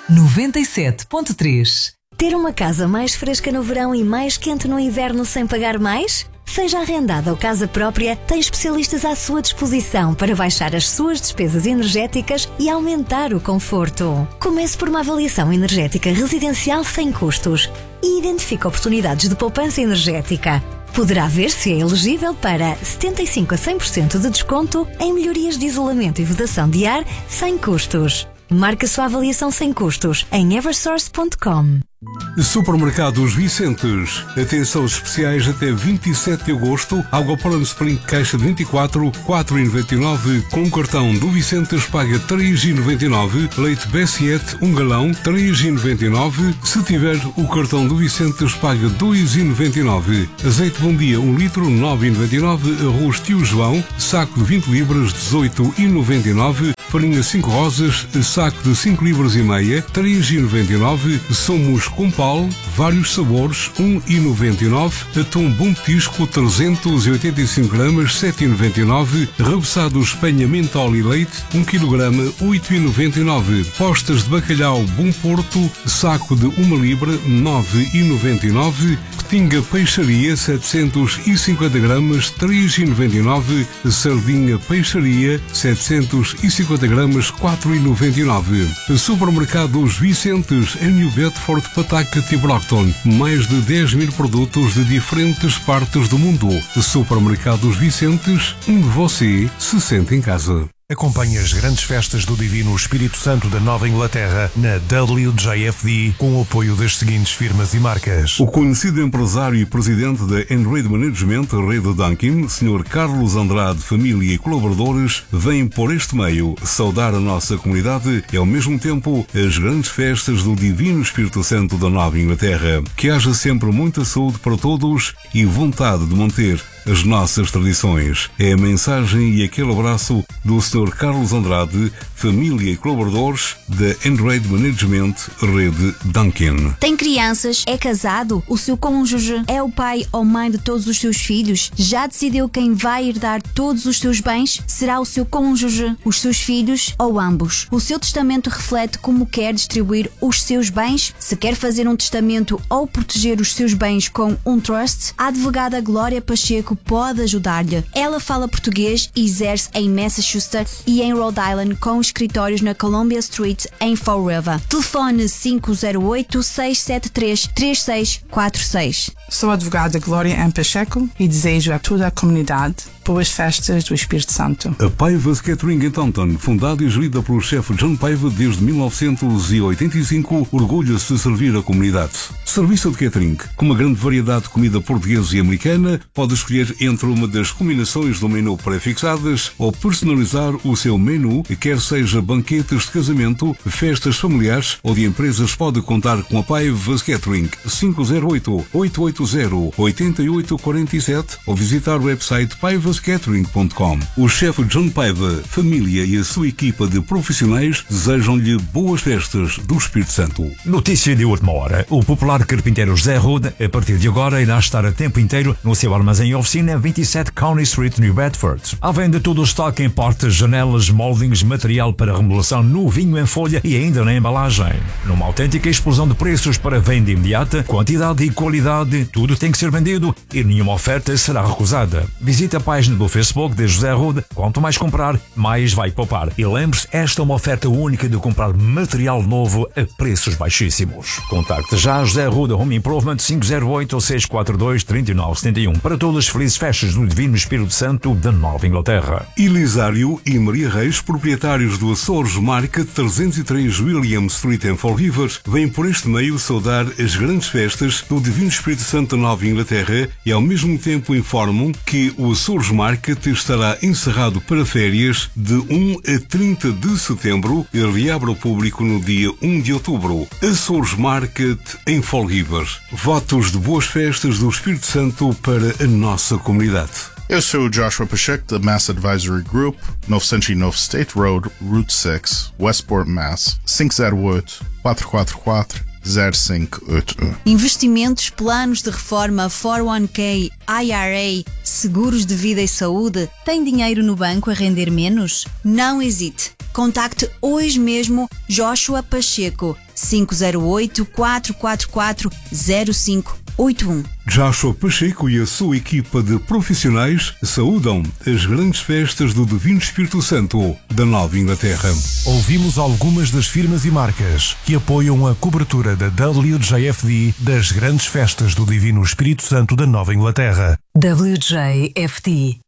97.3. Ter uma casa mais fresca no verão e mais quente no inverno sem pagar mais? Seja arrendada ou casa própria, tem especialistas à sua disposição para baixar as suas despesas energéticas e aumentar o conforto. Comece por uma avaliação energética residencial sem custos e identifique oportunidades de poupança energética. Poderá ver se é elegível para 75% a 100% de desconto em melhorias de isolamento e vedação de ar sem custos. Marque a sua avaliação sem custos em eversource.com. Supermercados Vicentes. Atenção especiais até 27 de agosto. Água Poland Spring caixa de 24, 4,99. Com cartão do Vicentes paga 3,99. Leite Bessiette, 1 galão, 3,99. Se tiver o cartão do Vicentes paga 2,99. Azeite Bom Dia, 1 litro, 9,99. Arroz Tio João, saco de 20 libras, 18,99. Farinha 5 rosas, saco de 5 libras e meia, 3,99. Somos com pau, vários sabores, 1,99. Atum Bom Petisco, 385 gramas, 7,99. Rebuçado Espanha Mentol e Leite, 1 kg, 8,99. Postas de bacalhau Bom Porto, saco de 1 libra, 9,99. Tinga Peixaria, 750 gramas, 3,99. Sardinha Peixaria, 750 gramas, 4,99. Supermercados Vicentes, em New Bedford, Pawtucket e Brockton. Mais de 10.000 produtos de diferentes partes do mundo. Supermercados Vicentes, onde você se sente em casa. Acompanhe as grandes festas do Divino Espírito Santo da Nova Inglaterra na WJFD com o apoio das seguintes firmas e marcas. O conhecido empresário e presidente da Enrade Management, Rede Duncan, Sr. Carlos Andrade, família e colaboradores, vem por este meio saudar a nossa comunidade e ao mesmo tempo as grandes festas do Divino Espírito Santo da Nova Inglaterra. Que haja sempre muita saúde para todos e vontade de manter as nossas tradições. É a mensagem e aquele abraço do Sr. Carlos Andrade, família e colaboradores da Enrade Management, Rede Duncan. Tem crianças? É casado? O seu cônjuge é o pai ou mãe de todos os seus filhos? Já decidiu quem vai herdar todos os seus bens? Será o seu cônjuge, os seus filhos ou ambos? O seu testamento reflete como quer distribuir os seus bens? Se quer fazer um testamento ou proteger os seus bens com um trust, a advogada Glória Pacheco pode ajudar-lhe. Ela fala português e exerce em Massachusetts e em Rhode Island com escritórios na Columbia Street em Fall River. Telefone 508-673-3646. Sou a advogada Glória M. Pacheco e desejo a toda a comunidade boas festas do Espírito Santo. A Paiva's Catering em Taunton, fundada e gerida pelo chefe John Paiva desde 1985, orgulha-se de servir a comunidade. Serviço de catering, com uma grande variedade de comida portuguesa e americana, pode escolher entre uma das combinações do menu pré-fixadas ou personalizar o seu menu, quer seja banquetes de casamento, festas familiares ou de empresas, pode contar com a Paiva's Catering. 508-880-8847 ou visitar o website paivascatering.com. O chefe John Paiva, família e a sua equipa de profissionais desejam-lhe boas festas do Espírito Santo. Notícia de última hora. O popular carpinteiro José Rude, a partir de agora, irá estar a tempo inteiro no seu armazém e oficina 27 County Street, New Bedford. À venda todo o estoque em portas, janelas, moldings, material para remodelação novinho em folha e ainda na embalagem. Numa autêntica explosão de preços para venda imediata, quantidade e qualidade, tudo tem que ser vendido e nenhuma oferta será recusada. Visite a página do Facebook de José Rude. Quanto mais comprar, mais vai poupar. E lembre-se, esta é uma oferta única de comprar material novo a preços baixíssimos. Contacte já José Rude Home Improvement 508-642-3971 para todas as felizes festas do Divino Espírito Santo da Nova Inglaterra. Elisário e Maria Reis, proprietários do Açores Market 303 William Street em Fall River, vêm por este meio saudar as grandes festas do Divino Espírito Santo da Nova Inglaterra e ao mesmo tempo informam que o Açores Market estará encerrado para férias de 1 a 30 de setembro e reabre ao público no dia 1 de outubro. Açores Market em Fall River. Votos de boas festas do Espírito Santo para a nossa comunidade. Eu sou o Joshua Pacheco da Mass Advisory Group, 909 State Road, Route 6, Westport, Mass. 508-444-0581. Investimentos, planos de reforma, 401k, IRA, seguros de vida e saúde. Tem dinheiro no banco a render menos? Não hesite. Contacte hoje mesmo Joshua Pacheco, 508-444-0581. Joshua Pacheco e a sua equipa de profissionais saúdam as grandes festas do Divino Espírito Santo da Nova Inglaterra. Ouvimos algumas das firmas e marcas que apoiam a cobertura da WJFD das grandes festas do Divino Espírito Santo da Nova Inglaterra. WJFD.